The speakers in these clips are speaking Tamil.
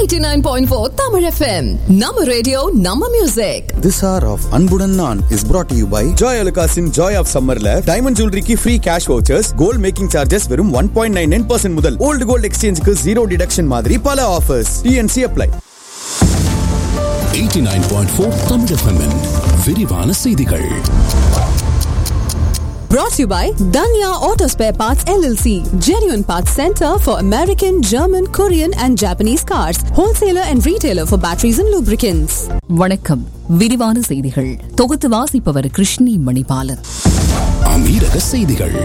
89.4 Tamil FM. Nama radio, Nama music. This hour of Anbudan Naan is brought to you by Joy Alukasin Joy of Summerல diamond jewelry ki free cash vouchers, gold making charges வெறும் 1.99% முதல், old gold exchangeக்கு zero deduction மாதிரி பல offers. TNC apply. 89.4 Tamil FM விரிவான செய்திகள். Brought to you by Danya Auto Spare Parts LLC, genuine parts center for American, German, Korean and Japanese cars, wholesaler and retailer for batteries and lubricants. வணக்கம். விரிவான செய்திகள் தொகுத்து வாசிப்பவர் கிருஷ்ணி மணிபாலன். அமீரக செய்திகள்.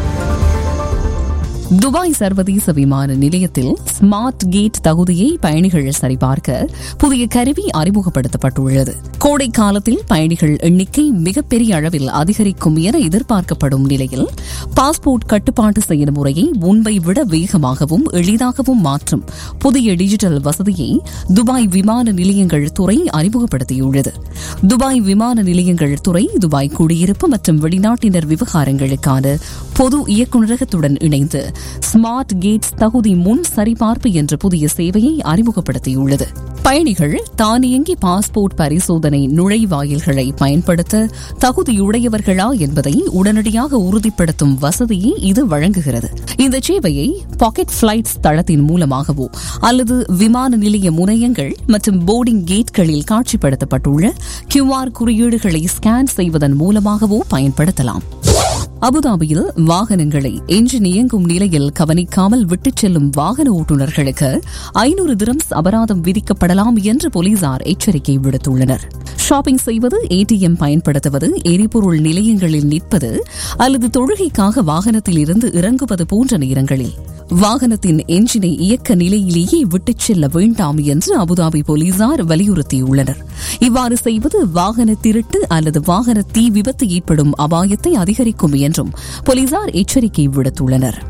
துபாய் சர்வதேச விமான நிலையத்தில் ஸ்மார்ட் கேட் தகுதியை பயணிகள் சரிபார்க்க புதிய கருவி அறிமுகப்படுத்தப்பட்டுள்ளது. கோடை காலத்தில் பயணிகள் எண்ணிக்கை மிகப்பெரிய அளவில் அதிகரிக்கும் என எதிர்பார்க்கப்படும் நிலையில் பாஸ்போர்ட் கட்டுப்பாட்டு செயல்முறையை முன்பை விட வேகமாகவும் எளிதாகவும் மாற்றும் புதிய டிஜிட்டல் வசதியை துபாய் விமான நிலையங்கள் துறை அறிமுகப்படுத்தியுள்ளது. துபாய் விமான நிலையங்கள் துறை துபாய் குடியிருப்பு மற்றும் வெளிநாட்டினர் விவகாரங்களுக்கான பொது இயக்குநரகத்துடன் இணைந்து ஸ்மார்ட் கேட்ஸ் தகுதி முன் சரிபார்ப்பு என்ற புதிய சேவையை அறிமுகப்படுத்தியுள்ளது. பயணிகள் தானியங்கி பாஸ்போர்ட் பரிசோதனை நுழைவாயில்களை பயன்படுத்த தகுதியுடையவர்களா என்பதை உடனடியாக உறுதிப்படுத்தும் வசதியை இது வழங்குகிறது. இந்த சேவையை பாக்கெட் பிளைட்ஸ் தளத்தின் மூலமாகவோ அல்லது விமான நிலைய முனையங்கள் மற்றும் போர்டிங் கேட்களில் காட்சிப்படுத்தப்பட்டுள்ள QR குறியீடுகளை ஸ்கேன் செய்வதன் மூலமாகவோ பயன்படுத்தலாம். அபுதாபியில் வாகனங்களை எஞ்சின் இயங்கும் நிலையில் கவனிக்காமல் விட்டுச் செல்லும் வாகன ஓட்டுநர்களுக்கு 500 திரம்ஸ் அபராதம் விதிக்கப்படலாம் என்று போலீசார் எச்சரிக்கை விடுத்துள்ளனர். ஷாப்பிங் செய்வது, ATM பயன்படுத்துவது, எரிபொருள் நிலையங்களில் நிற்பது அல்லது தொழுகைக்காக வாகனத்தில் இருந்து இறங்குவது போன்ற நேரங்களில் வாகனத்தின் எஞ்சினை இயக்க நிலையிலேயே விட்டுச் செல்ல வேண்டாம் என்று அபுதாபி போலீசார் வலியுறுத்தியுள்ளனர். இவ்வாறு செய்வது வாகன திருட்டு அல்லது வாகன தீ விபத்து ஏற்படும் அபாயத்தை அதிகரிக்கும் என்றும் போலீசார் எச்சரிக்கை விடுத்துள்ளனர்.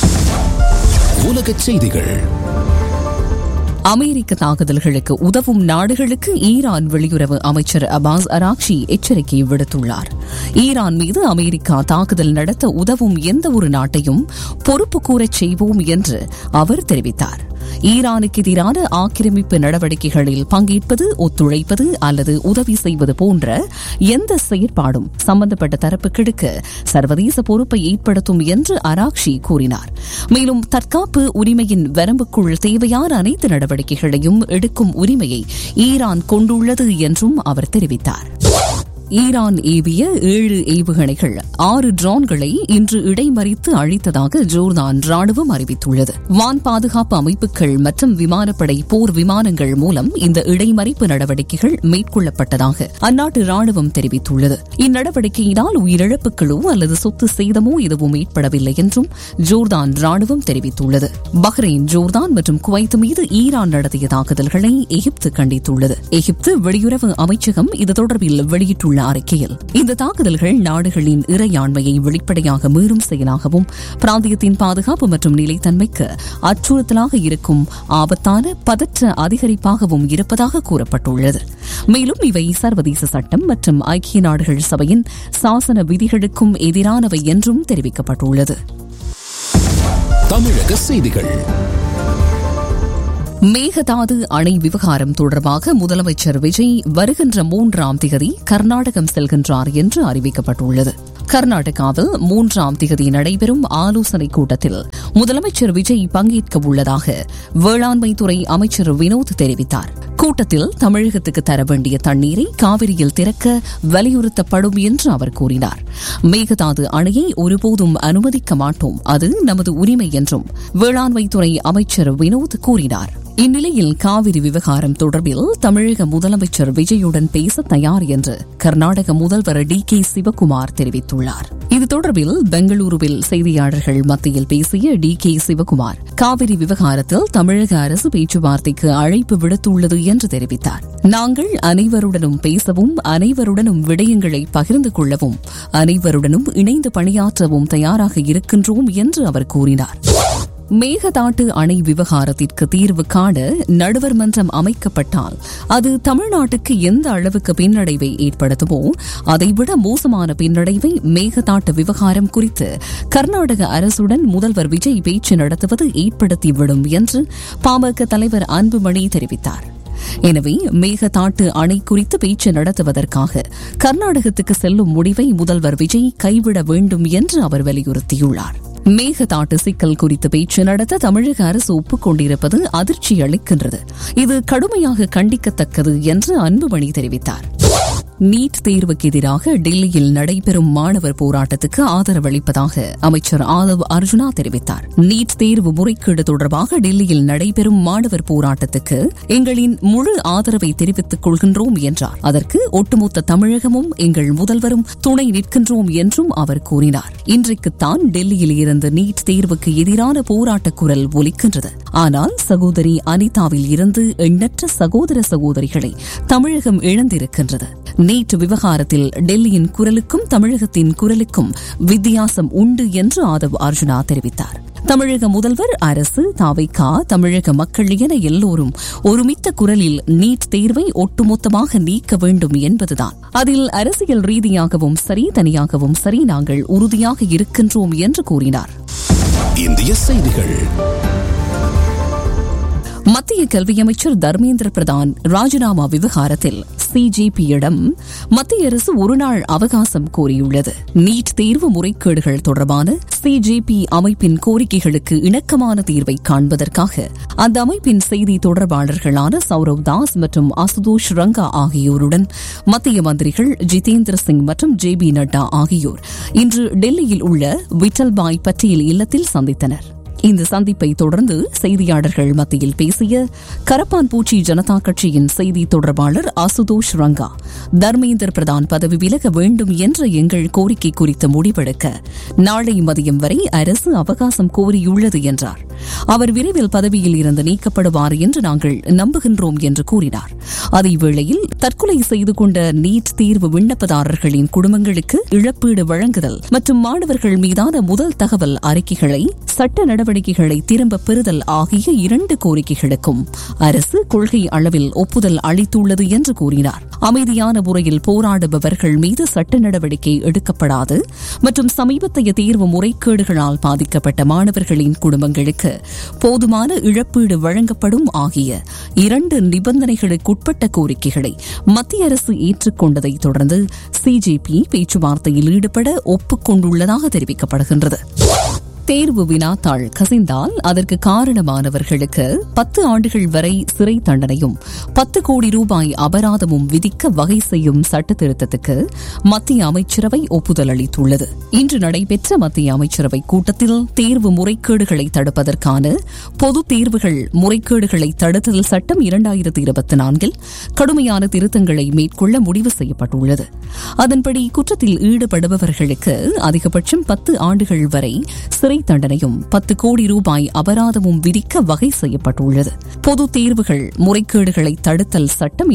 உலகச் செய்திகள். அமெரிக்க தாக்குதல்களுக்கு உதவும் நாடுகளுக்கு ஈரான் வெளியுறவு அமைச்சர் அப்பாஸ் அராக்சி எச்சரிக்கை விடுத்துள்ளார். ஈரான் மீது அமெரிக்கா தாக்குதல் நடத்த உதவும் எந்த ஒரு நாட்டையும் பொறுப்பு கூறச் செய்வோம் என்று அவர் தெரிவித்தார். ஈரானுக்கு எதிரான ஆக்கிரமிப்பு நடவடிக்கைகளில் பங்கேற்பது, ஒத்துழைப்பது அல்லது உதவி செய்வது போன்ற எந்த செயற்பாடும் சம்பந்தப்பட்ட தரப்புகளுக்கு சர்வதேச பொறுப்பை ஏற்படுத்தும் என்று அராக்சி கூறினார். மேலும் தற்காப்பு உரிமையின் வரம்புக்குள் தேவையான அனைத்து நடவடிக்கைகளையும் எடுக்கும் உரிமையை ஈரான் கொண்டுள்ளது என்றும் அவர் தெரிவித்தார். ஈரான் ஏவிய 7 ஏவுகணைகள் 6 ட்ரோன்களை இன்று இடைமறித்து அழித்ததாக ஜோர்தான் ராணுவம் அறிவித்துள்ளது. வான் பாதுகாப்பு அமைப்புகள் மற்றும் விமானப்படை போர் விமானங்கள் மூலம் இந்த இடைமறிப்பு நடவடிக்கைகள் மேற்கொள்ளப்பட்டதாக அந்நாட்டு ராணுவம் தெரிவித்துள்ளது. இந்நடவடிக்கையினால் உயிரிழப்புகளோ அல்லது சொத்து சேதமோ எதுவும் ஏற்படவில்லை என்றும் ஜோர்தான் ராணுவம் தெரிவித்துள்ளது. பஹ்ரைன், ஜோர்தான் மற்றும் குவைத் மீது ஈரான் நடத்திய தாக்குதல்களை எகிப்து கண்டித்துள்ளது. எகிப்து வெளியுறவு அமைச்சகம் இது தொடர்பில் வெளியிட்டுள்ள அறிக்கையில் இந்த தாக்குதல்கள் நாடுகளின் இறையாண்மையை வெளிப்படையாக மீறும் செயலாகவும் பிராந்தியத்தின் பாதுகாப்பு மற்றும் நிலைத்தன்மைக்கு அச்சுறுத்தலாக இருக்கும் ஆபத்தான பதற்ற அதிகரிப்பாகவும் இருப்பதாக கூறப்பட்டுள்ளது. மேலும் இவை சர்வதேச சட்டம் மற்றும் ஐக்கிய நாடுகள் சபையின் சாசன விதிகளுக்கும் எதிரானவை என்றும் தெரிவிக்கப்பட்டுள்ளது. தமிழக செய்திகள். மேகதாது அணை விவகாரம் தொடர்பாக முதலமைச்சர் விஜய் வருகின்ற 3ஆம் தேதி கர்நாடகம் செல்கின்றார் என்று அறிவிக்கப்பட்டுள்ளது. கர்நாடகாவில் 3ஆம் தேதி நடைபெறும் ஆலோசனைக் கூட்டத்தில் முதலமைச்சர் விஜய் பங்கேற்க உள்ளதாக வேளாண்மைத்துறை அமைச்சர் வினோத் தெரிவித்தார். கூட்டத்தில் தமிழகத்துக்கு தர வேண்டிய தண்ணீரை காவிரியில் திறக்க வலியுறுத்தப்படும் என்று அவர் கூறினார். மேகதாது அணையை ஒருபோதும் அனுமதிக்க மாட்டோம், அது நமது உரிமை என்றும் வேளாண்மைத்துறை அமைச்சர் வினோத் கூறினார். இந்நிலையில் காவிரி விவகாரம் தொடர்பில் தமிழக முதலமைச்சர் விஜயுடன் பேச தயார் என்று கர்நாடக முதல்வர் DK சிவக்குமார் தெரிவித்துள்ளார். இது தொடர்பில் பெங்களூருவில் செய்தியாளர்கள் மத்தியில் பேசிய DK சிவக்குமார் காவிரி விவகாரத்தில் தமிழக அரசு பேச்சுவார்த்தைக்கு அழைப்பு விடுத்துள்ளது என்று தெரிவித்தார். நாங்கள் அனைவருடனும் பேசவும், அனைவருடனும் விடயங்களை பகிர்ந்து கொள்ளவும், அனைவருடனும் இணைந்து பணியாற்றவும் தயாராக இருக்கின்றோம் என்று அவர் கூறினார். மேகதாட்டு அணை விவகாரத்திற்கு தீர்வு காண நடுவர் மன்றம் அமைக்கப்பட்டால் அது தமிழ்நாட்டுக்கு எந்த அளவுக்கு பின்னடைவை ஏற்படுத்துமோ அதைவிட மோசமான பின்னடைவை மேகதாட்டு விவகாரம் குறித்து கர்நாடக அரசுடன் முதல்வர் விஜய் பேச்சு நடத்துவது ஏற்படுத்திவிடும் என்று பாமக தலைவர் அன்புமணி தெரிவித்தார். எனவே மேகதாட்டு அணை குறித்து பேச்சு நடத்துவதற்காக கர்நாடகத்துக்கு செல்லும் முடிவை முதல்வர் விஜய் கைவிட வேண்டும் என்று அவர் வலியுறுத்தியுள்ளார். மேகதாட்டு சிக்கல் குறித்து பேச்சு நடத்த தமிழக அரசு ஒப்புக்கொண்டிருப்பது அதிர்ச்சி அளிக்கின்றது. இது கடுமையாக கண்டிக்கத்தக்கது என்று அன்புமணி தெரிவித்தார். நீட் தேர்வுக்கு எதிராக டெல்லியில் நடைபெறும் மாணவர் போராட்டத்துக்கு ஆதரவு அளிப்பதாக அமைச்சர் ஆதவ் அர்ஜுனா தெரிவித்தார். நீட் தேர்வு முறைகேடு தொடர்பாக டெல்லியில் நடைபெறும் மாணவர் போராட்டத்துக்கு எங்களின் முழு ஆதரவை தெரிவித்துக் கொள்கின்றோம் என்றார். அதற்கு ஒட்டுமொத்த தமிழகமும் எங்கள் முதல்வரும் துணை நிற்கின்றோம் என்றும் அவர் கூறினார். இன்றைக்குத்தான் டெல்லியில் இருந்து நீட் தேர்வுக்கு எதிரான போராட்ட குரல் ஒலிக்கின்றது. ஆனால் சகோதரி அனிதாவில் இருந்து எண்ணற்ற சகோதர சகோதரிகளை தமிழகம் இழந்திருக்கின்றது. நீட் விவகாரத்தில் டெல்லியின் குரலுக்கும் தமிழகத்தின் குரலுக்கும் வித்தியாசம் உண்டு என்று ஆதவ் அர்ஜுனா தெரிவித்தார். தமிழக முதல்வர், அரசு, தவிக, தமிழக மக்கள் என எல்லோரும் ஒருமித்த குரலில் நீட் தேர்வை ஒட்டுமொத்தமாக நீக்க வேண்டும் என்பதுதான். அதில் அரசியல் ரீதியாகவும் சரி, தனியாகவும் சரி, நாங்கள் உறுதியாக இருக்கின்றோம் என்று கூறினார். இந்திய செய்திகள். மத்திய கல்வி அமைச்சர் தர்மேந்திர பிரதான் ராஜினாமா விவகாரத்தில் சிஜேபியிடம் மத்திய அரசு ஒருநாள் அவகாசம் கோரியுள்ளது. நீட் தேர்வு முறைகேடுகள் தொடர்பான சிஜேபி அமைப்பின் கோரிக்கைகளுக்கு இணக்கமான தீர்வை காண்பதற்காக அந்த அமைப்பின் செய்தி தொடர்பாளர்களான சௌரவ் தாஸ் மற்றும் அசுதோஷ் ரங்கா ஆகியோருடன் மத்திய மந்திரிகள் ஜிதேந்திர சிங் மற்றும் ஜே.பி. நட்டா ஆகியோர் இன்று டெல்லியில் உள்ள விட்டல்பாய் பட்டேல் இல்லத்தில் சந்தித்தனர். இந்த சந்திப்பை தொடர்ந்து செய்தியாளர்கள் மத்தியில் பேசிய கரப்பான்பூச்சி ஜனதா கட்சியின் செய்தி தொடர்பாளர் அசுதோஷ் ரங்கா, தர்மேந்திர பிரதான் பதவி விலக வேண்டும் என்ற எங்கள் கோரிக்கை குறித்து முடிவெடுக்க நாளை மதியம் வரை அரசு அவகாசம் கோரியுள்ளது என்றார். அவர் விரைவில் பதவியில் இருந்து நீக்கப்படுவார் என்று நாங்கள் நம்புகின்றோம் என்று கூறினார். அதேவேளையில் தற்கொலை செய்து கொண்ட நீட் தேர்வு விண்ணப்பதாரர்களின் குடும்பங்களுக்கு இழப்பீடு வழங்குதல் மற்றும் மாணவர்கள் மீதான முதல் தகவல் அறிக்கைகளை, சட்ட நடவடிக்கைகளை திரும்பப் பெறுதல் ஆகிய 2 கோரிக்கைகளுக்கும் அரசு கொள்கை அளவில் ஒப்புதல் அளித்துள்ளது என்று கூறினார். அமைதியான முறையில் போராடுபவர்கள் மீது சட்ட நடவடிக்கை எடுக்கப்படாது மற்றும் சமீபத்திய தேர்வு முறைகேடுகளால் பாதிக்கப்பட்ட மாணவர்களின் குடும்பங்களுக்கு போதுமான இழப்பீடு வழங்கப்படும் ஆகிய 2 நிபந்தனைகளுக்குட்பட்ட கோரிக்கைகளை மத்திய அரசு ஏற்றுக்கொண்டதை தொடர்ந்து சிஜேபி பேச்சுவார்த்தையில் ஈடுபட ஒப்புக்கொண்டுள்ளதாக தெரிவிக்கப்படுகின்றது. தேர்வு வினாத்தாள் கசிந்தால் அதற்கு காரணமானவர்களுக்கு 10 ஆண்டுகள் வரை சிறை தண்டனையும் 10 கோடி ரூபாய் அபராதமும் விதிக்க வகை செய்யும் சட்ட திருத்தத்துக்கு மத்திய அமைச்சரவை ஒப்புதல் அளித்துள்ளது. இன்று நடைபெற்ற மத்திய அமைச்சரவை கூட்டத்தில் தேர்வு முறைகேடுகளை தடுப்பதற்கான பொது தேர்வுகள் முறைகேடுகளை தடுத்தல் சட்டம் 2024 கடுமையான திருத்தங்களை மேற்கொள்ள முடிவு செய்யப்பட்டுள்ளது. அதன்படி குற்றத்தில் ஈடுபடுபவர்களுக்கு அதிகபட்சம் 10 ஆண்டுகள் வரை சிறை தண்டனையும் 10 கோடி ரூபாய் அபராதமும் விதிக்க வகை செய்யப்பட்டுள்ளது. பொது தேர்வுகள் முறைகேடுகளை தடுத்தல் சட்டம்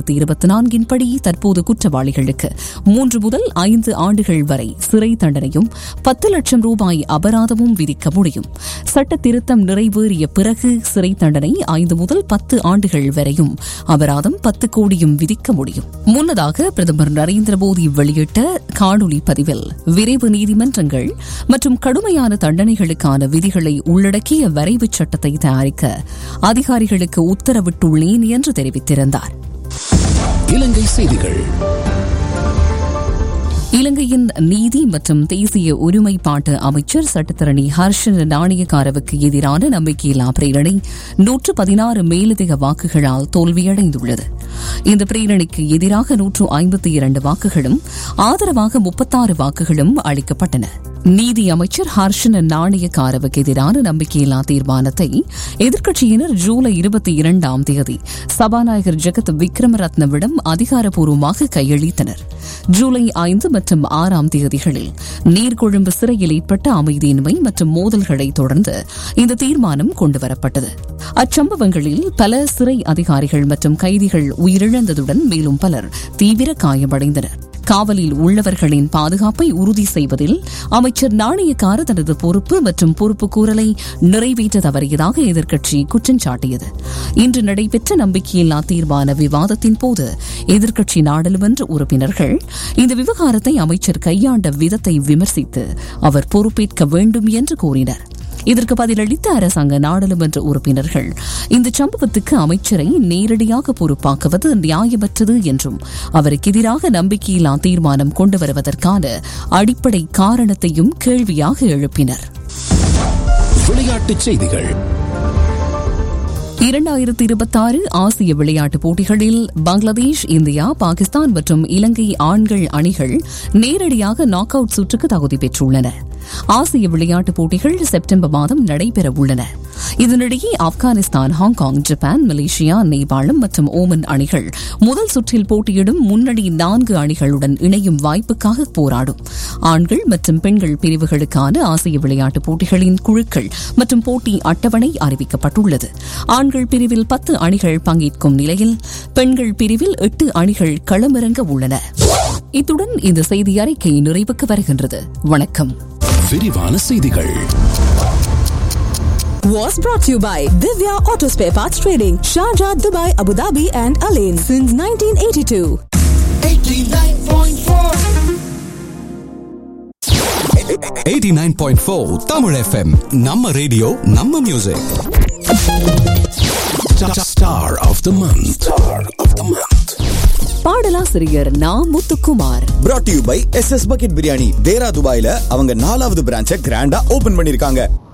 2024 படி தற்போது குற்றவாளிகளுக்கு 3 முதல் 5 ஆண்டுகள் வரை சிறை தண்டனையும் 10 லட்சம் ரூபாய் அபராதமும் விதிக்க முடியும். சட்ட திருத்தம் நிறைவேறிய பிறகு சிறை தண்டனை 5 முதல் 10 ஆண்டுகள் வரையும் அபராதம் 10 கோடியும் விதிக்க முடியும். முன்னதாக பிரதமர் நரேந்திர மோடி வெளியிட்ட காணொலி பதிவில் விரைவு நீதிமன்றங்கள் மற்றும் கடுமையான தண்டனைகளுக்கான விதிகளை உள்ளடக்கிய வரைவு சட்டத்தை தயாரிக்க அதிகாரிகளுக்கு உத்தரவிட்டுள்ளேன் என்று தெரிவித்திருந்தார். இலங்கை செய்திகள். இலங்கையின் நீதி மற்றும் தேசிய ஒருமைப்பாட்டு அமைச்சர் சட்டத்தரணி ஹர்ஷன் நாணயக்காரவுக்கு எதிரான நம்பிக்கையில்லா பிரேரணை 116 மேலதிக வாக்குகளால் தோல்வியடைந்துள்ளது. இந்த பிரேரணைக்கு எதிராக 152 வாக்குகளும் ஆதரவாக 36 வாக்குகளும் அளிக்கப்பட்டன. நீதி அமைச்சர் ஹர்ஷன் நாணயக்காரவுக்கு எதிரான நம்பிக்கையில்லா தீர்மானத்தை எதிர்க்கட்சியினர் ஜூலை 22ஆம் தேதி சபாநாயகர் ஜெகத் விக்ரமரத்னவிடம் அதிகாரப்பூர்வமாக கையளித்தனர். ஜூலை 5 மற்றும் 6ஆம் தேதிகளில் நீர்கொழும்பு சிறையில் ஏற்பட்ட அமைதியின்மை மற்றும் மோதல்களை தொடர்ந்து இந்த தீர்மானம் கொண்டுவரப்பட்டது. அச்சம்பவங்களில் பல சிறை அதிகாரிகள் மற்றும் கைதிகள் உயிரிழந்ததுடன் மேலும் பலர் தீவிர காயமடைந்தனர். காவலில் உள்ளவர்களின் பாதுகாப்பை உறுதி செய்வதில் அமைச்சர் நாணயக்கார தனது பொறுப்பு மற்றும் பொறுப்பு கூறலை நிறைவேற்ற தவறியதாக எதிர்க்கட்சி குற்றம் சாட்டியது. இன்று நடைபெற்ற நம்பிக்கையில்லா தீர்மான விவாதத்தின் போது எதிர்க்கட்சி நாடாளுமன்ற உறுப்பினர்கள் இந்த விவகாரத்தை அமைச்சர் கையாண்ட விதத்தை விமர்சித்து அவர் பொறுப்பேற்க வேண்டும் என்று கூறினர். இதற்கு பதிலளித்த அரசாங்க நாடாளுமன்ற உறுப்பினர்கள் இந்த சம்பவத்துக்கு அமைச்சரை நேரடியாக பொறுப்பாக்குவது நியாயமற்றது என்றும் அவருக்கு எதிராக நம்பிக்கையில்லா தீர்மானம் கொண்டு வருவதற்கான அடிப்படை காரணத்தையும் கேள்வியாக எழுப்பினர். விளையாட்டுச் செய்திகள். 2026 ஆசிய விளையாட்டுப் போட்டிகளில் பங்களாதேஷ், இந்தியா, பாகிஸ்தான் மற்றும் இலங்கை ஆண்கள் அணிகள் நேரடியாக நாக் அவுட் சுற்றுக்கு தகுதி பெற்றுள்ளன. ஆசிய விளையாட்டுப் போட்டிகள் செப்டம்பர் மாதம் நடைபெற உள்ளன. இதனிடையே ஆப்கானிஸ்தான், ஹாங்காங், ஜப்பான், மலேசியா, நேபாளம் மற்றும் ஓமன் அணிகள் முதல் சுற்றில் போட்டியிடும் முன்னணி 4 அணிகளுடன் இணையும் வாய்ப்புக்காக போராடும். ஆண்கள் மற்றும் பெண்கள் பிரிவுகளுக்கான ஆசிய விளையாட்டுப் போட்டிகளின் குழுக்கள் மற்றும் போட்டி அட்டவணை அறிவிக்கப்பட்டுள்ளது. ஆண்கள் பிரிவில் 10 அணிகள் பங்கேற்கும் நிலையில் பெண்கள் பிரிவில் 8 அணிகள் களமிறங்க உள்ளன. இத்துடன் இந்த செய்தி அறிக்கை நிறைவுக்கு வருகின்றது. வணக்கம். விரிவான செய்திகள். Was brought to you by Divya Auto Spare Parts Trading, Sharjah, Dubai, Abu Dhabi and Alain since 1982. 89.4 Tamil FM. நம்ம ரேடியோ, நம்ம music. Star of the month. பாடலாசிரியர் நா. Muthukumar. brought to you by SS Bucket Biryani. தேரா துபாயில அவங்க 4வது பிரான்ச்சை கிராண்டா ஓபன் பண்ணிருக்காங்க.